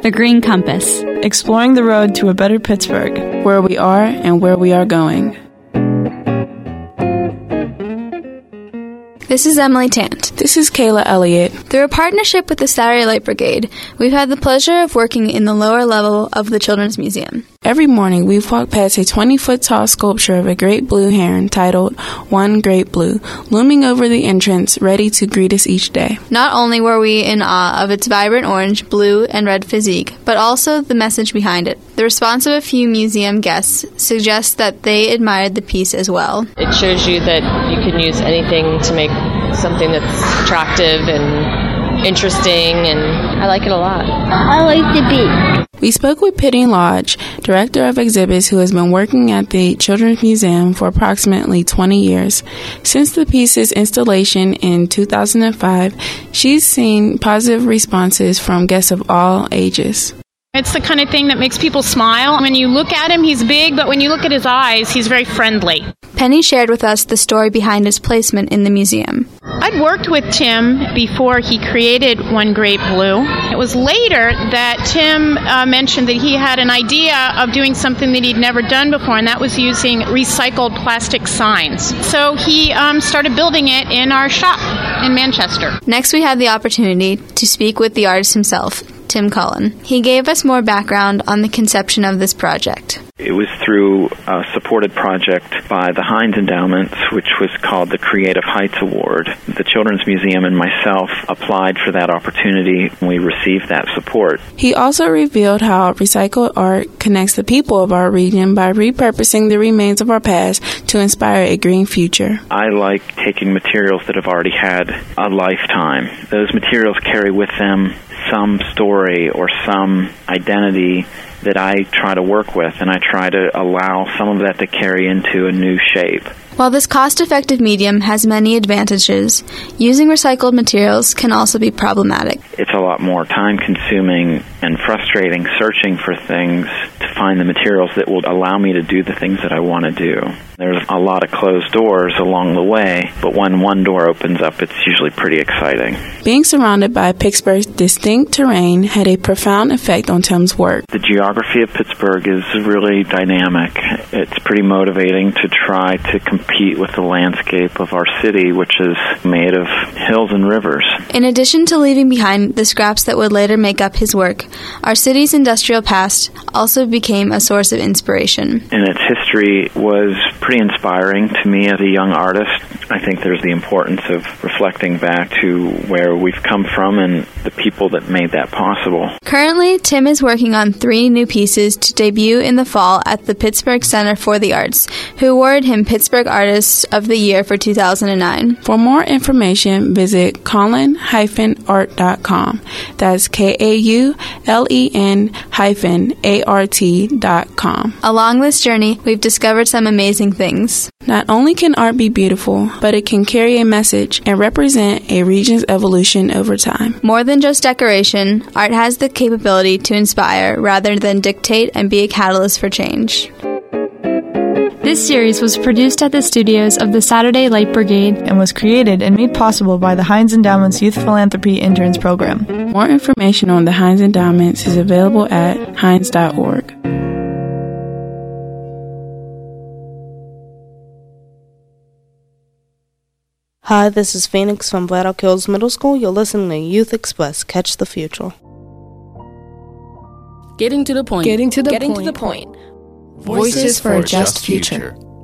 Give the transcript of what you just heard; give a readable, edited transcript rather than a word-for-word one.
The Green Compass. Exploring the road to a better Pittsburgh. Where we are and where we are going. This is Emily Tant. This is Kayla Elliott. Through a partnership with the Saturday Light Brigade, we've had the pleasure of working in the lower level of the Children's Museum. Every morning, we've walked past a 20-foot-tall sculpture of a great blue heron titled One Great Blue, looming over the entrance, ready to greet us each day. Not only were we in awe of its vibrant orange, blue, and red physique, but also the message behind it. The response of a few museum guests suggests that they admired the piece as well. It shows you that you can use anything to make something that's attractive and interesting, and I like it a lot. I like the bee. We spoke with Penny Lodge, director of exhibits, who has been working at the Children's Museum for approximately 20 years. Since the piece's installation in 2005, she's seen positive responses from guests of all ages. It's the kind of thing that makes people smile. When you look at him, he's big, but when you look at his eyes, he's very friendly. Penny shared with us the story behind his placement in the museum. I'd worked with Tim before he created One Great Blue. It was later that Tim mentioned that he had an idea of doing something that he'd never done before, and that was using recycled plastic signs. So he started building it in our shop in Manchester. Next, we had the opportunity to speak with the artist himself, Tim Cullen. He gave us more background on the conception of this project. It was through a supported project by the Heinz Endowments, which was called the Creative Heights Award. The Children's Museum and myself applied for that opportunity, and we received that support. He also revealed how recycled art connects the people of our region by repurposing the remains of our past to inspire a green future. I like taking materials that have already had a lifetime. Those materials carry with them some story or some identity that I try to work with, and I try to allow some of that to carry into a new shape. While this cost-effective medium has many advantages, using recycled materials can also be problematic. It's a lot more time-consuming and frustrating searching for things to find the materials that will allow me to do the things that I want to do. There's a lot of closed doors along the way, but when one door opens up, it's usually pretty exciting. Being surrounded by Pittsburgh's distinct terrain had a profound effect on Tim's work. The geography of Pittsburgh is really dynamic. It's pretty motivating to try to compete with the landscape of our city, which is made of hills and rivers. In addition to leaving behind the scraps that would later make up his work, our city's industrial past also became a source of inspiration. And its history was pretty inspiring to me as a young artist. I think there's the importance of reflecting back to where we've come from and the people that made that possible. Currently, Tim is working on 3 new pieces to debut in the fall at the Pittsburgh Center for the Arts, who awarded him Pittsburgh Artist of the Year for 2009. For more information, visit Cullen-art.com. That's KAULEN-ART.com. Along this journey, we've discovered some amazing things. Not only can art be beautiful, but it can carry a message and represent a region's evolution over time. More than just decoration, art has the capability to inspire rather than dictate and be a catalyst for change. This series was produced at the studios of the Saturday Light Brigade and was created and made possible by the Heinz Endowment's Youth Philanthropy Interns Program. More information on the Heinz Endowments is available at heinz.org. Hi, this is Phoenix from Vlad O'Kills Middle School. You're listening to Youth Express. Catch the future. Getting to the point. Getting to the point. Voices for a just future.